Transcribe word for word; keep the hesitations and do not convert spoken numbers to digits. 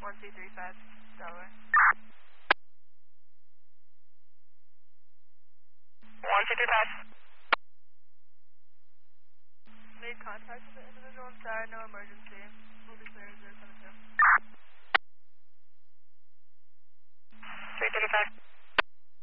one two three five, Delaware. one two three five. Made contact with the individual inside, no emergency. Will be clear zero seven two.